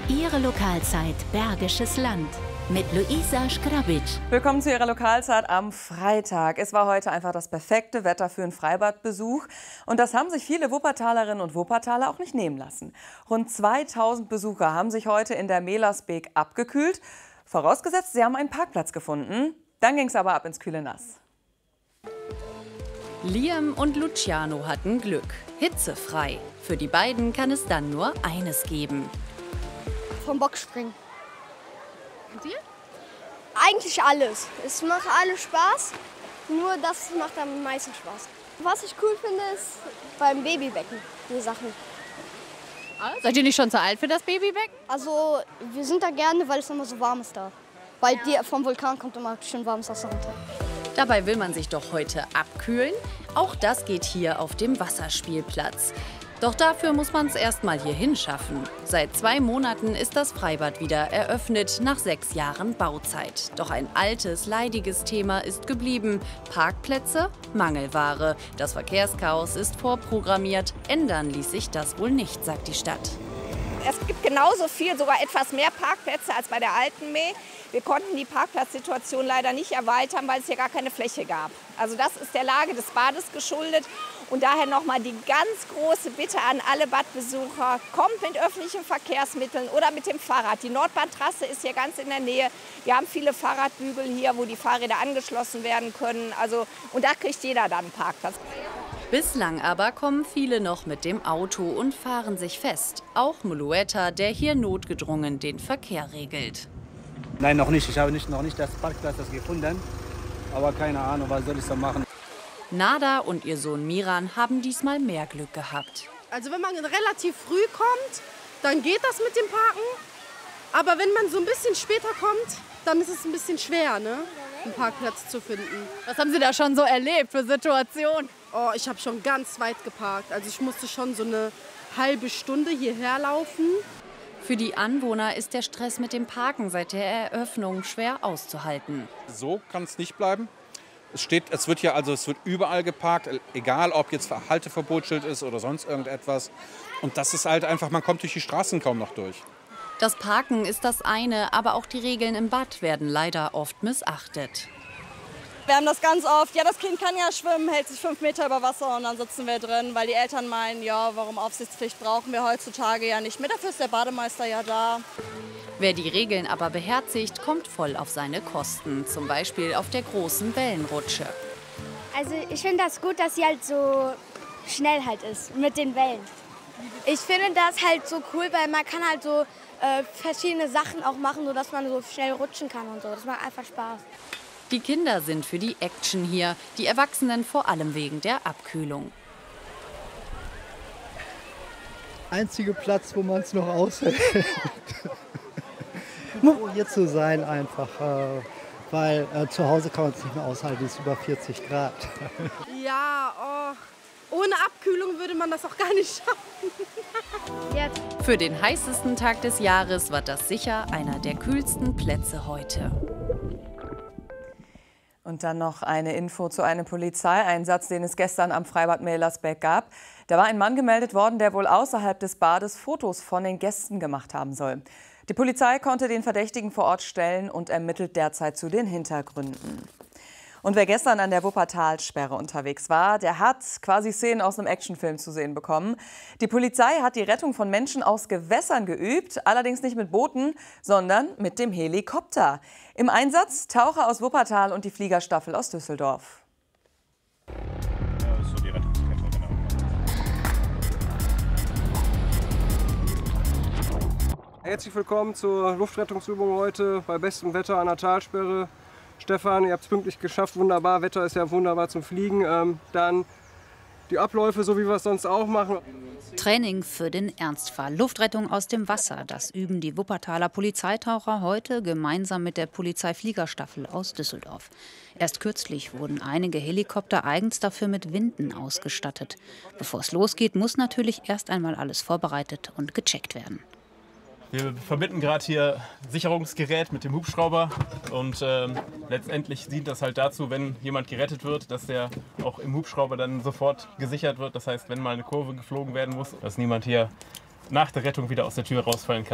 Ihre Lokalzeit Bergisches Land mit Luisa Schgrabic. Willkommen zu Ihrer Lokalzeit am Freitag. Es war heute einfach das perfekte Wetter für einen Freibadbesuch. Und das haben sich viele Wuppertalerinnen und Wuppertaler auch nicht nehmen lassen. Rund 2000 Besucher haben sich heute in der Melersbeek abgekühlt. Vorausgesetzt, sie haben einen Parkplatz gefunden. Dann ging es aber ab ins kühle Nass. Liam und Luciano hatten Glück. Hitzefrei. Für die beiden kann es dann nur eines geben. Vom Bockspringen. Und dir? Eigentlich alles. Es macht alles Spaß, nur das macht am meisten Spaß. Was ich cool finde, ist beim Babybecken, die Sachen. Seid ihr nicht schon zu alt für das Babybecken? Also wir sind da gerne, weil es immer so warm ist da. Weil vom Vulkan kommt immer schön warmes Wasser runter. Dabei will man sich doch heute abkühlen. Auch das geht hier auf dem Wasserspielplatz. Doch dafür muss man es erst mal hierhin schaffen. Seit 2 Monaten ist das Freibad wieder eröffnet, nach 6 Jahren Bauzeit. Doch ein altes, leidiges Thema ist geblieben. Parkplätze, Mangelware. Das Verkehrschaos ist vorprogrammiert. Ändern ließ sich das wohl nicht, sagt die Stadt. Es gibt genauso viel, sogar etwas mehr Parkplätze als bei der alten Mee. Wir konnten die Parkplatzsituation leider nicht erweitern, weil es hier gar keine Fläche gab. Also das ist der Lage des Bades geschuldet. Und daher nochmal die ganz große Bitte an alle Badbesucher, kommt mit öffentlichen Verkehrsmitteln oder mit dem Fahrrad. Die Nordbahntrasse ist hier ganz in der Nähe. Wir haben viele Fahrradbügel hier, wo die Fahrräder angeschlossen werden können. Und da kriegt jeder dann einen Parkplatz. Bislang aber kommen viele noch mit dem Auto und fahren sich fest. Auch Mulueta, der hier notgedrungen den Verkehr regelt. Nein, noch nicht. Ich habe noch nicht das Parkplatz gefunden. Aber keine Ahnung, was soll ich da machen. Nada und ihr Sohn Miran haben diesmal mehr Glück gehabt. Also wenn man relativ früh kommt, dann geht das mit dem Parken. Aber wenn man so ein bisschen später kommt, dann ist es ein bisschen schwer, ne? Einen Parkplatz zu finden. Was haben Sie da schon so erlebt für Situationen? Oh, ich habe schon ganz weit geparkt. Also ich musste schon so eine halbe Stunde hierher laufen. Für die Anwohner ist der Stress mit dem Parken seit der Eröffnung schwer auszuhalten. So kann es nicht bleiben. Es wird überall geparkt, egal ob jetzt Halteverbotsschild ist oder sonst irgendetwas. Und das ist halt einfach, man kommt durch die Straßen kaum noch durch. Das Parken ist das eine, aber auch die Regeln im Bad werden leider oft missachtet. Wir haben das ganz oft, ja, das Kind kann ja schwimmen, hält sich 5 Meter über Wasser und dann sitzen wir drin, weil die Eltern meinen, ja, warum Aufsichtspflicht brauchen wir heutzutage ja nicht mehr, dafür ist der Bademeister ja da. Wer die Regeln aber beherzigt, kommt voll auf seine Kosten, zum Beispiel auf der großen Wellenrutsche. Also ich finde das gut, dass sie halt so schnell halt ist mit den Wellen. Ich finde das halt so cool, weil man kann halt so verschiedene Sachen auch machen, sodass man so schnell rutschen kann und so. Das macht einfach Spaß. Die Kinder sind für die Action hier, die Erwachsenen vor allem wegen der Abkühlung. Einziger Platz, wo man es noch aushält. Froh hier zu sein einfach, weil zu Hause kann man es nicht mehr aushalten, es ist über 40 Grad. Ja, ohne Abkühlung würde man das auch gar nicht schaffen. Für den heißesten Tag des Jahres war das sicher einer der kühlsten Plätze heute. Und dann noch eine Info zu einem Polizeieinsatz, den es gestern am Freibad Melersbeek gab. Da war ein Mann gemeldet worden, der wohl außerhalb des Bades Fotos von den Gästen gemacht haben soll. Die Polizei konnte den Verdächtigen vor Ort stellen und ermittelt derzeit zu den Hintergründen. Und wer gestern an der Wuppertalsperre unterwegs war, der hat quasi Szenen aus einem Actionfilm zu sehen bekommen. Die Polizei hat die Rettung von Menschen aus Gewässern geübt, allerdings nicht mit Booten, sondern mit dem Helikopter. Im Einsatz Taucher aus Wuppertal und die Fliegerstaffel aus Düsseldorf. So die Rettungskette, genau. Herzlich willkommen zur Luftrettungsübung heute bei bestem Wetter an der Talsperre. Stefan, ihr habt es pünktlich geschafft, wunderbar, Wetter ist ja wunderbar zum Fliegen. Dann die Abläufe, so wie wir es sonst auch machen. Training für den Ernstfall. Luftrettung aus dem Wasser. Das üben die Wuppertaler Polizeitaucher heute gemeinsam mit der Polizeifliegerstaffel aus Düsseldorf. Erst kürzlich wurden einige Helikopter eigens dafür mit Winden ausgestattet. Bevor es losgeht, muss natürlich erst einmal alles vorbereitet und gecheckt werden. Wir verbinden gerade hier Sicherungsgerät mit dem Hubschrauber und letztendlich dient das halt dazu, wenn jemand gerettet wird, dass der auch im Hubschrauber dann sofort gesichert wird. Das heißt, wenn mal eine Kurve geflogen werden muss, dass niemand hier nach der Rettung wieder aus der Tür rausfallen kann.